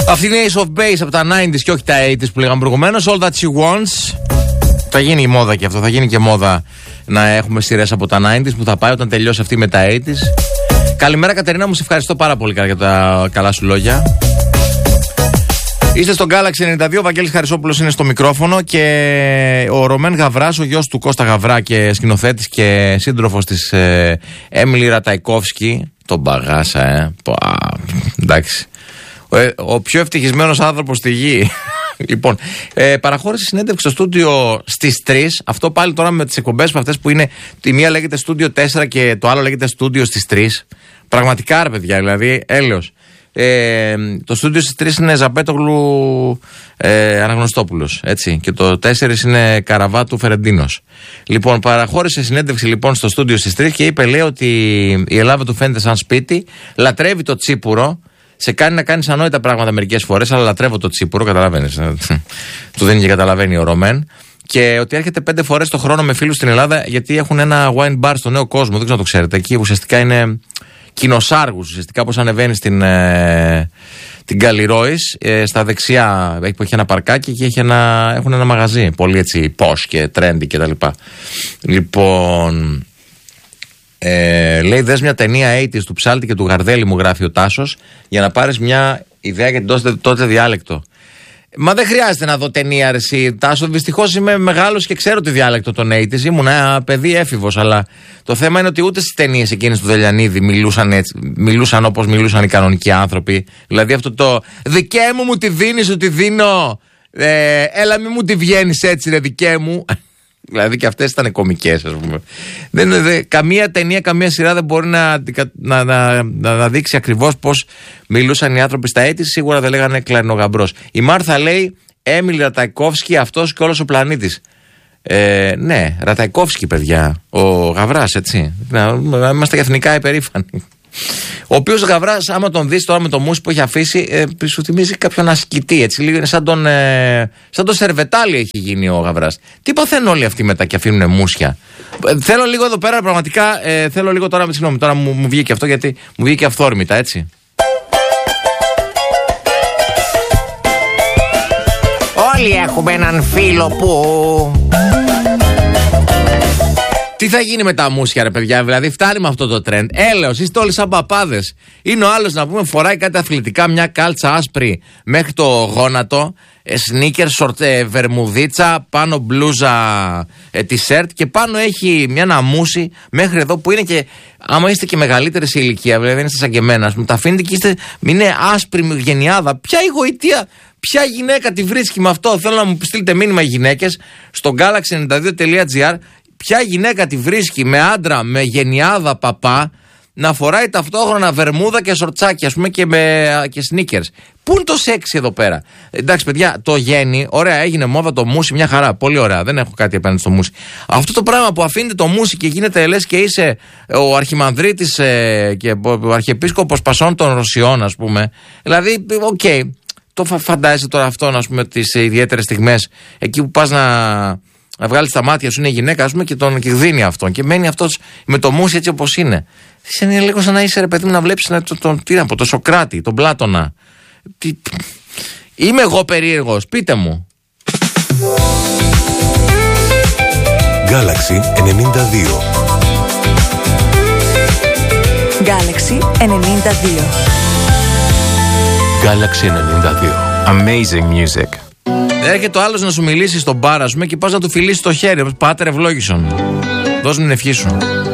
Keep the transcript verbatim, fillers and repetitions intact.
Αυτή είναι η Ace of Base από τα ενενήντα και όχι τα ογδόντα που λέγαμε προηγουμένως. All That She Wants. Θα γίνει η μόδα και αυτό. Θα γίνει και μόδα να έχουμε σειρές από τα ενενήντα που θα πάει όταν τελειώσει αυτή με τα ογδόντα. Καλημέρα Κατερίνα μου, σε ευχαριστώ πάρα πολύ για τα καλά σου λόγια. Είστε στον Galaxy ενενήντα δύο, ο Βαγγέλης Χαρισόπουλος είναι στο μικρόφωνο και ο Ρωμέν Γαβράς, ο γιος του Κώστα Γαβρά και σκηνοθέτης και σύντροφος της ε, Έμιλι Ραταϊκόφσκι. Τον μπαγάσα, ε. Πα, εντάξει. Ο, ε, ο πιο ευτυχισμένος άνθρωπος στη γη. Λοιπόν, ε, παραχώρησε συνέντευξη στο στούντιο στις τρεις. Αυτό πάλι τώρα με τις εκπομπές που αυτές που είναι. Τη μία λέγεται στούντιο τέσσερα και το άλλο λέγεται στούντιο στις τρεις. Πραγματικά ρε παιδιά, δηλαδή έλεος. Ε, το στούντιο στις τρεις είναι Ζαπέτογλου ε, Αναγνωστόπουλος, έτσι. Και το τέσσερα είναι Καραβάτου Φερεντίνος. Λοιπόν, παραχώρησε συνέντευξη λοιπόν στο στούντιο στις τρεις και είπε, λέει, ότι η Ελλάδα του φαίνεται σαν σπίτι, λατρεύει το τσίπουρο, σε κάνει να κάνεις ανόητα πράγματα μερικές φορές, αλλά λατρεύω το τσίπουρο, καταλαβαίνεις. Του δίνει και καταλαβαίνει ο Ρωμέν. Και ότι έρχεται πέντε φορές το χρόνο με φίλους στην Ελλάδα, γιατί έχουν ένα wine bar στο Νέο Κόσμο, δεν ξέρω αν το ξέρετε. Εκεί ουσιαστικά είναι κοινοσάργους, ουσιαστικά όπως ανεβαίνει στην ε, την Καλλιρόης, ε, στα δεξιά έχει, έχει ένα παρκάκι και έχει ένα, έχουν ένα μαγαζί, πολύ έτσι posh και trendy κτλ. Λοιπόν, ε, λέει, δες μια ταινία ογδόντα του Ψάλτη και του Γαρδέλη, μου γράφει ο Τάσος, για να πάρεις μια ιδέα για την τότε, τότε διάλεκτο. Μα δεν χρειάζεται να δω ταινία, ρε εσύ, Τάσο. Δυστυχώς είμαι μεγάλος και ξέρω τη διάλεκτο των ογδόντα. Ήμουν ένα παιδί έφηβος, αλλά το θέμα είναι ότι ούτε στις ταινίες εκείνες του Δελιανίδη μιλούσαν έτσι. Μιλούσαν όπως μιλούσαν οι κανονικοί άνθρωποι. Δηλαδή αυτό το δικέ μου μου τη δίνεις, σου τη δίνω. Ε, έλα μη μου τη βγαίνεις έτσι, ρε δικέ μου. Δηλαδή και αυτές ήταν κωμικές, ας πούμε. Δεν, δε, καμία ταινία, καμία σειρά δεν μπορεί να, να, να, να, να δείξει ακριβώς πώς μιλούσαν οι άνθρωποι στα ογδόντα. Σίγουρα δεν λέγανε κλαρινογαμπρός. Η Μάρθα λέει, Έμιλι Ραταϊκόφσκι, αυτός και όλος ο πλανήτης. Ε, ναι, Ραταϊκόφσκι, παιδιά. Ο Γαβράς, έτσι. Να, να είμαστε εθνικά υπερήφανοι. Ο οποίος Γαβράς, άμα τον δεις τώρα με το μουσι που έχει αφήσει, ε, σου θυμίζει κάποιον ασκητή. Έτσι, λίγο είναι σαν τον, ε, σαν τον Σερβετάλη έχει γίνει ο Γαβράς. Τι παθαίνουν όλοι αυτοί μετά και αφήνουν μουσια. Ε, θέλω λίγο εδώ πέρα, πραγματικά, ε, θέλω λίγο τώρα, συγγνώμη, τώρα μου, μου βγήκε αυτό γιατί μου βγήκε αυθόρμητα, έτσι. Όλοι έχουμε έναν φίλο που... Τι θα γίνει με τα μουσια, ρε παιδιά, δηλαδή φτάνει με αυτό το τρέντ. Έλεος, είστε όλοι σαν παπάδες. Είναι ο άλλος, να πούμε, φοράει κάτι αθλητικά, μια κάλτσα άσπρη μέχρι το γόνατο, σνίκερ, σορτ, ε, βερμουδίτσα, πάνω μπλούζα, ε, τισέρτ και πάνω έχει μια ναμούση μέχρι εδώ που είναι και, άμα είστε και μεγαλύτεροι σε ηλικία, δηλαδή δεν είστε σαν και εμένα, τα αφήνετε και είστε, είναι άσπρη γενιάδα. Ποια η γοητεία, ποια γυναίκα τη βρίσκει με αυτό? Θέλω να μου στείλετε μήνυμα οι γυναίκες στο galaxy ενενήντα δύο τελεία gr. Ποια γυναίκα τη βρίσκει με άντρα, με γενιάδα παπά, να φοράει ταυτόχρονα βερμούδα και σορτσάκια, ας πούμε, και, με, και sneakers. Πού είναι το σεξ εδώ πέρα? Εντάξει, παιδιά, το γέννη, ωραία, έγινε μόδα το μουσι, μια χαρά. Πολύ ωραία, δεν έχω κάτι απέναντι στο μουσι. Αυτό το πράγμα που αφήνετε το μουσι και γίνεται λες και είσαι ο αρχιμανδρίτης ε, και ο αρχιεπίσκοπος Πασών των Ρωσιών, ας πούμε. Δηλαδή, οκ, okay, το φαντάζεσαι τώρα αυτό, ας πούμε, τις ιδιαίτερες στιγμές, εκεί που πας να. Να βγάλει τα μάτια σου, είναι γυναίκα, ας πούμε, και τον και δίνει αυτόν. Και μένει αυτός με το μουσι έτσι όπως είναι. Είναι λίγο σαν να είσαι, ρε παιδί μου, να βλέπεις τον, τον, τι να πω, τον Σοκράτη, τον Πλάτωνα. Τι, είμαι εγώ περίεργος, πείτε μου. Galaxy ενενήντα δύο. Galaxy ενενήντα δύο. Galaxy ενενήντα δύο. Amazing music. Έρχεται ο άλλος να σου μιλήσει στον μπαρ, ας πούμε, και πας να του φιλήσεις το χέρι. Πάτερ ευλόγησον. Δώσ' μου την ευχή σου.